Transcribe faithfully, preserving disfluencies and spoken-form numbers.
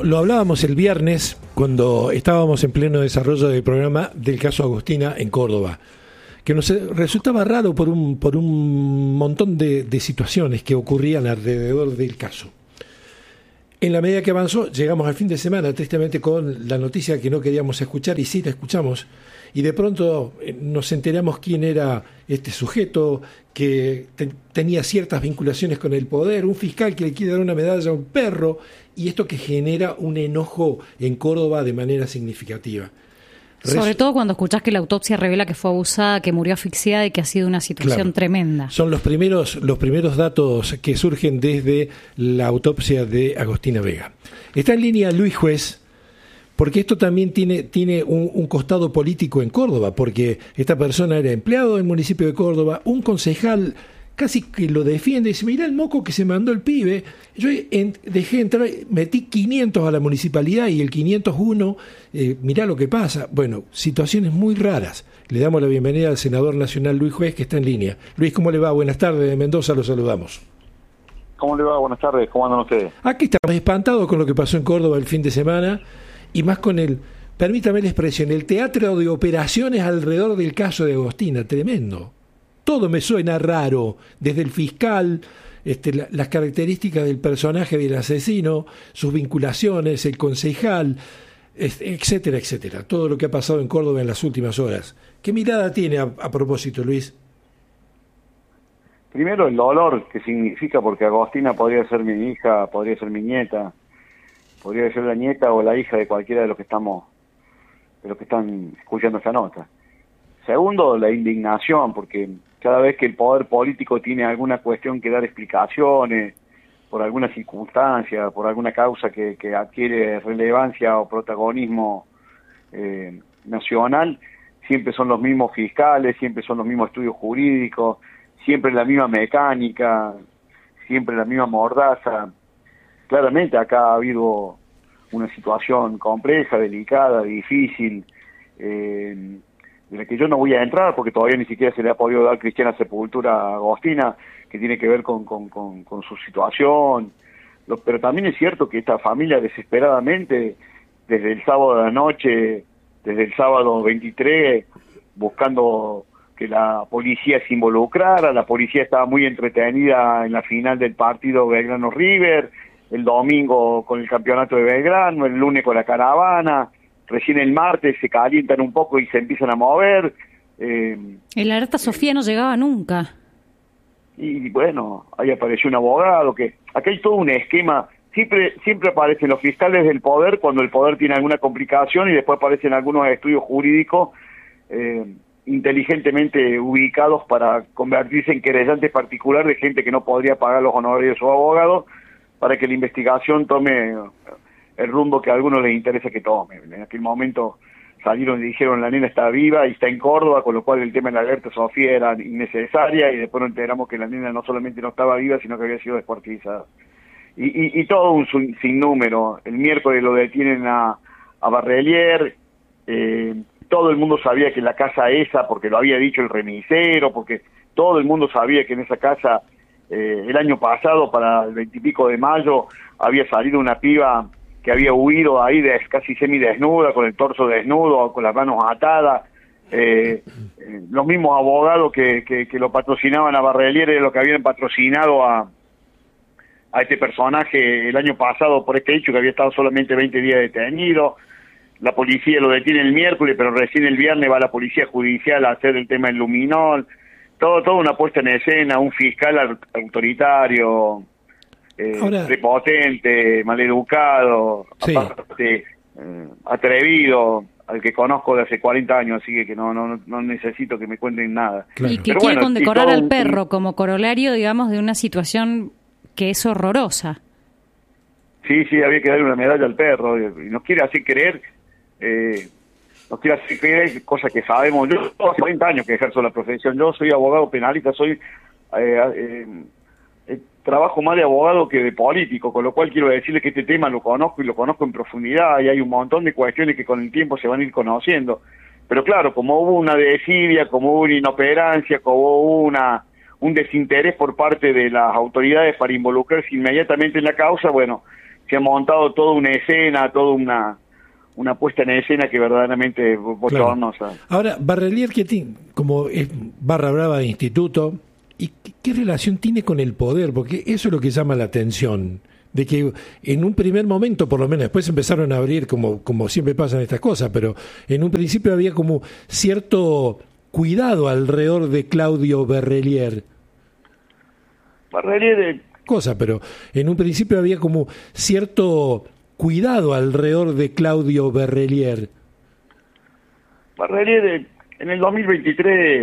lo hablábamos el viernes cuando estábamos en pleno desarrollo del programa del caso Agostina en Córdoba, que nos resultaba raro por un, por un montón de, de situaciones que ocurrían alrededor del caso. En la medida que avanzó, llegamos al fin de semana, tristemente, con la noticia que no queríamos escuchar, y sí la escuchamos, y de pronto nos enteramos quién era este sujeto, que te, tenía ciertas vinculaciones con el poder, un fiscal que le quiere dar una medalla a un perro, y esto que genera un enojo en Córdoba de manera significativa. Sobre todo cuando escuchás que la autopsia revela que fue abusada, que murió asfixiada y que ha sido una situación claro, tremenda. Son los primeros, los primeros datos que surgen desde la autopsia de Agostina Vega. Está en línea Luis Juez, porque esto también tiene, tiene un, un costado político en Córdoba, porque esta persona era empleado del municipio de Córdoba, un concejal casi que lo defiende, y dice, mirá el moco que se mandó el pibe. Yo en, dejé entrar, metí quinientos a la municipalidad y el quinientos uno, eh, mirá lo que pasa. Bueno, situaciones muy raras. Le damos la bienvenida al senador nacional Luis Juez, que está en línea. Luis, ¿cómo le va? Buenas tardes, de Mendoza, lo saludamos. ¿Cómo le va? Buenas tardes, ¿cómo andan ustedes? Aquí estamos espantados con lo que pasó en Córdoba el fin de semana, y más con el, permítame la expresión, el teatro de operaciones alrededor del caso de Agostina, tremendo. Todo me suena raro, desde el fiscal, este, la, las características del personaje del asesino, sus vinculaciones, el concejal, este, etcétera, etcétera. Todo lo que ha pasado en Córdoba en las últimas horas. ¿Qué mirada tiene a, a propósito, Luis? Primero el dolor que significa, porque Agostina podría ser mi hija, podría ser mi nieta, podría ser la nieta o la hija de cualquiera de los que estamos, de los que están escuchando esta nota. Segundo, la indignación, porque cada vez que el poder político tiene alguna cuestión que dar explicaciones, por alguna circunstancia, por alguna causa que, que adquiere relevancia o protagonismo eh, nacional, siempre son los mismos fiscales, siempre son los mismos estudios jurídicos, siempre la misma mecánica, siempre la misma mordaza. Claramente acá ha habido una situación compleja, delicada, difícil, eh, de la que yo no voy a entrar porque todavía ni siquiera se le ha podido dar cristiana sepultura a Agostina, que tiene que ver con, con, con, con su situación. Lo, pero también es cierto que esta familia desesperadamente, desde el sábado de la noche, desde el sábado veintitrés, buscando que la policía se involucrara, la policía estaba muy entretenida en la final del partido Belgrano-River, el domingo con el campeonato de Belgrano, el lunes con la caravana, recién el martes se calientan un poco y se empiezan a mover. Eh, el alerta Sofía eh, no llegaba nunca. Y bueno, ahí apareció un abogado, que acá hay todo un esquema, siempre siempre aparecen los fiscales del poder cuando el poder tiene alguna complicación y después aparecen algunos estudios jurídicos eh, inteligentemente ubicados para convertirse en querellantes particulares de gente que no podría pagar los honorarios de su abogado para que la investigación tome el rumbo que a algunos les interesa que tome. En aquel momento salieron y dijeron la nena está viva y está en Córdoba, con lo cual el tema de la alerta Sofía era innecesaria, y después nos enteramos que la nena no solamente no estaba viva, sino que había sido descuartizada. Y, y, y todo un sinnúmero. El miércoles lo detienen a, a Barrelier, eh, todo el mundo sabía que la casa esa, porque lo había dicho el remisero, porque todo el mundo sabía que en esa casa, eh, el año pasado, para el veintipico de mayo, había salido una piba que había huido ahí de, casi semidesnuda, con el torso desnudo, con las manos atadas. Eh, eh, los mismos abogados que, que, que lo patrocinaban a Barrelier eran los que habían patrocinado a, a este personaje el año pasado por este hecho, que había estado solamente veinte días detenido. La policía lo detiene el miércoles, pero recién el viernes va la policía judicial a hacer el tema del luminol. Todo, todo una puesta en escena, un fiscal autoritario, Eh, Ahora, prepotente, maleducado, sí. aparte, eh, atrevido, al que conozco de hace cuarenta años, así que, que no, no no necesito que me cuenten nada. Claro. Y que Pero quiere bueno, condecorar al un, perro como corolario, digamos, de una situación que es horrorosa. Sí, sí, había que darle una medalla al perro, y nos quiere hacer creer, eh, nos quiere hacer creer cosas que sabemos. Yo hace cuarenta años que ejerzo la profesión, yo soy abogado penalista, soy... Eh, eh, Eh, trabajo más de abogado que de político, con lo cual quiero decirles que este tema lo conozco y lo conozco en profundidad, y hay un montón de cuestiones que con el tiempo se van a ir conociendo. Pero claro, como hubo una desidia, como hubo una inoperancia, como hubo una un desinterés por parte de las autoridades para involucrarse inmediatamente en la causa, bueno, se ha montado toda una escena, toda una una puesta en escena que verdaderamente es bochornosa. Claro. Ahora, Barrelier, que tiene, como es barra brava de instituto, ¿y qué, qué relación tiene con el poder? Porque eso es lo que llama la atención, de que en un primer momento, por lo menos, después empezaron a abrir, como, como siempre pasan estas cosas, pero en un principio había como cierto cuidado alrededor de Claudio Barrelier. Barrelier... Cosa, pero en un principio había como cierto cuidado alrededor de Claudio Barrelier. Barrelier, en el dos mil veintitrés